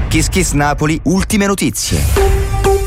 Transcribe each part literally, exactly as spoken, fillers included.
Kiss Kiss Napoli, ultime notizie.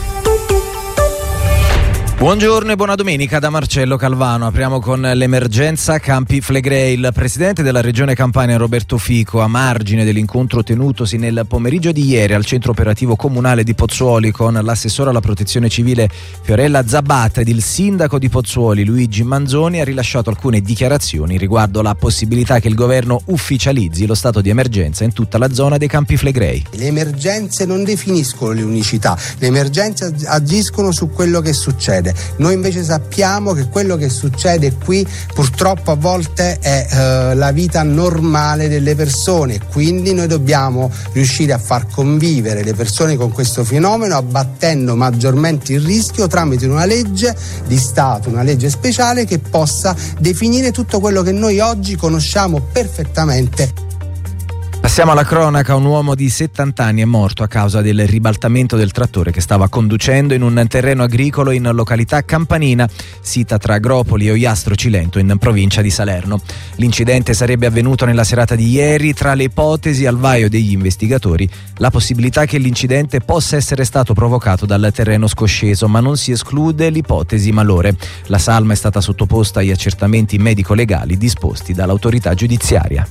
Buongiorno e buona domenica da Marcello Calvano. Apriamo con l'emergenza Campi Flegrei. Il presidente della regione Campania Roberto Fico, a margine dell'incontro tenutosi nel pomeriggio di ieri al centro operativo comunale di Pozzuoli con l'assessore alla protezione civile Fiorella Zabata ed il sindaco di Pozzuoli Luigi Manzoni, ha rilasciato alcune dichiarazioni riguardo la possibilità che il governo ufficializzi lo stato di emergenza in tutta la zona dei Campi Flegrei. Le emergenze non definiscono le unicità, le emergenze agiscono su quello che succede. Noi invece sappiamo che quello che succede qui purtroppo a volte è eh, la vita normale delle persone, quindi noi dobbiamo riuscire a far convivere le persone con questo fenomeno, abbattendo maggiormente il rischio tramite una legge di Stato, una legge speciale che possa definire tutto quello che noi oggi conosciamo perfettamente. Passiamo alla cronaca. Un uomo di settanta anni è morto a causa del ribaltamento del trattore che stava conducendo in un terreno agricolo in località Campanina, sita tra Agropoli e Ogliastro Cilento in provincia di Salerno. L'incidente sarebbe avvenuto nella serata di ieri. Tra le ipotesi al vaio degli investigatori, la possibilità che l'incidente possa essere stato provocato dal terreno scosceso, ma non si esclude l'ipotesi malore. La salma è stata sottoposta agli accertamenti medico-legali disposti dall'autorità giudiziaria.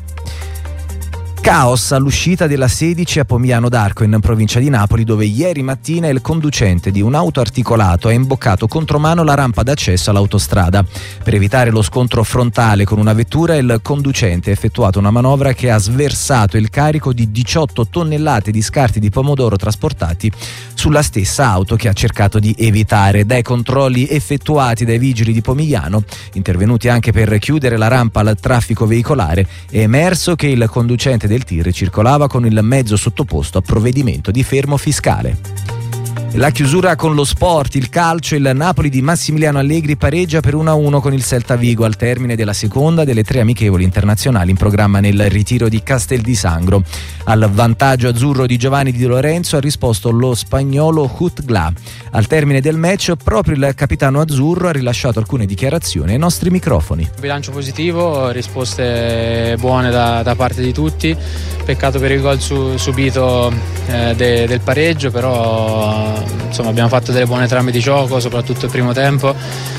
Caos all'uscita della sedici a Pomigliano d'Arco in provincia di Napoli, dove ieri mattina il conducente di un auto articolato ha imboccato contromano la rampa d'accesso all'autostrada. Per evitare lo scontro frontale con una vettura, il conducente ha effettuato una manovra che ha sversato il carico di diciotto tonnellate di scarti di pomodoro trasportati sulla stessa auto che ha cercato di evitare. Dai controlli effettuati dai vigili di Pomigliano, intervenuti anche per chiudere la rampa al traffico veicolare, è emerso che il conducente del tir circolava con il mezzo sottoposto a provvedimento di fermo fiscale. La chiusura con lo sport, il calcio. Il Napoli di Massimiliano Allegri pareggia per uno a uno con il Celta Vigo al termine della seconda delle tre amichevoli internazionali in programma nel ritiro di Castel di Sangro. Al vantaggio azzurro di Giovanni Di Lorenzo ha risposto lo spagnolo Hutgla. Al termine del match proprio il capitano azzurro ha rilasciato alcune dichiarazioni ai nostri microfoni. Bilancio positivo, risposte buone da, da parte di tutti. Peccato per il gol su, subito eh, de, del pareggio, però insomma abbiamo fatto delle buone trame di gioco, soprattutto il primo tempo,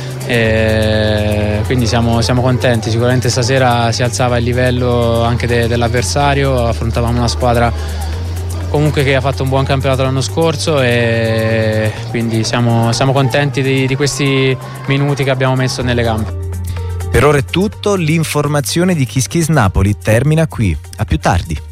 e quindi siamo, siamo contenti. Sicuramente stasera si alzava il livello anche de, dell'avversario, affrontavamo una squadra comunque che ha fatto un buon campionato l'anno scorso e quindi siamo, siamo contenti di, di questi minuti che abbiamo messo nelle gambe. Per ora è tutto, l'informazione di Kiss Kiss Napoli termina qui. A più tardi.